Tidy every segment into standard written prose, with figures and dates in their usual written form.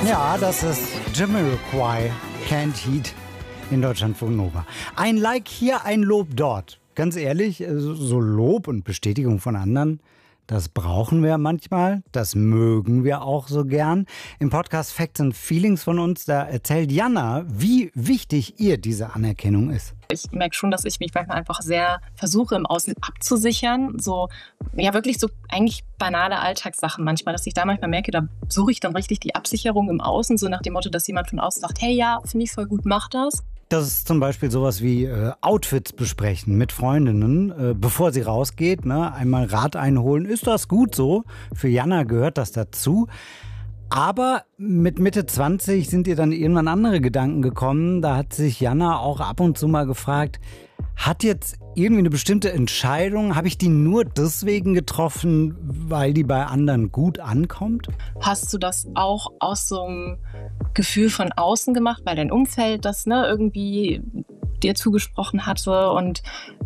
Ja, das ist Jamiroquai, Can't Heat in Deutschlandfunk Nova. Ein Like hier, ein Lob dort. Ganz ehrlich, so Lob und Bestätigung von anderen, das brauchen wir manchmal, das mögen wir auch so gern. Im Podcast Facts and Feelings von uns, da erzählt Jana, wie wichtig ihr diese Anerkennung ist. Ich merke schon, dass ich mich manchmal einfach sehr versuche, im Außen abzusichern. So, ja, wirklich so eigentlich banale Alltagssachen manchmal, dass ich da manchmal merke, da suche ich dann richtig die Absicherung im Außen, so nach dem Motto, dass jemand von außen sagt, hey, ja, finde ich voll gut, mach das. Das ist zum Beispiel sowas wie Outfits besprechen mit Freundinnen, bevor sie rausgeht, ne? Einmal Rat einholen. Ist das gut so? Für Jana gehört das dazu. Aber mit Mitte 20 sind ihr dann irgendwann andere Gedanken gekommen. Da hat sich Jana auch ab und zu mal gefragt, hat jetzt irgendwie eine bestimmte Entscheidung, habe ich die nur deswegen getroffen, weil die bei anderen gut ankommt? Hast du das auch aus so einem Gefühl von außen gemacht, weil dein Umfeld das irgendwie dir zugesprochen hatte und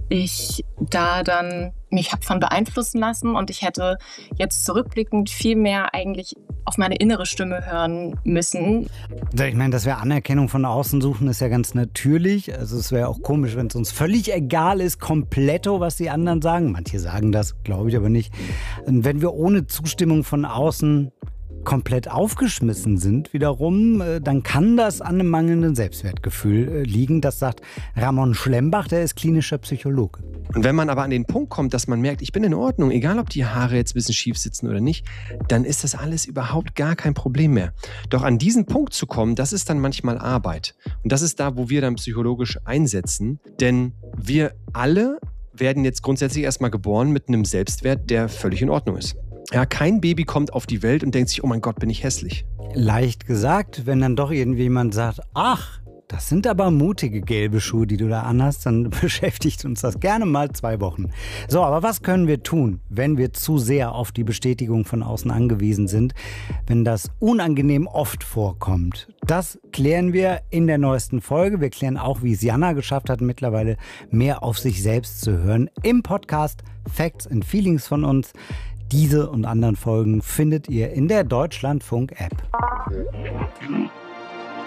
ich da dann mich habe von beeinflussen lassen und ich hätte jetzt zurückblickend viel mehr eigentlich auf meine innere Stimme hören müssen. Ich meine, dass wir Anerkennung von außen suchen, ist ja ganz natürlich. Also es wäre auch komisch, wenn es uns völlig egal ist, kompletto, was die anderen sagen. Manche sagen das, glaube ich aber nicht. Und wenn wir ohne Zustimmung von außen komplett aufgeschmissen sind wiederum, dann kann das an einem mangelnden Selbstwertgefühl liegen. Das sagt Ramon Schlembach, der ist klinischer Psychologe. Und wenn man aber an den Punkt kommt, dass man merkt, ich bin in Ordnung, egal ob die Haare jetzt ein bisschen schief sitzen oder nicht, dann ist das alles überhaupt gar kein Problem mehr. Doch an diesen Punkt zu kommen, das ist dann manchmal Arbeit. Und das ist da, wo wir dann psychologisch einsetzen. Denn wir alle werden jetzt grundsätzlich erstmal geboren mit einem Selbstwert, der völlig in Ordnung ist. Ja, kein Baby kommt auf die Welt und denkt sich, oh mein Gott, bin ich hässlich. Leicht gesagt, wenn dann doch irgendjemand sagt, ach, das sind aber mutige gelbe Schuhe, die du da anhast, dann beschäftigt uns das gerne mal 2 Wochen. So, aber was können wir tun, wenn wir zu sehr auf die Bestätigung von außen angewiesen sind, wenn das unangenehm oft vorkommt? Das klären wir in der neuesten Folge. Wir klären auch, wie es Jana geschafft hat, mittlerweile mehr auf sich selbst zu hören. Im Podcast Facts and Feelings von uns. Diese und anderen Folgen findet ihr in der Deutschlandfunk-App.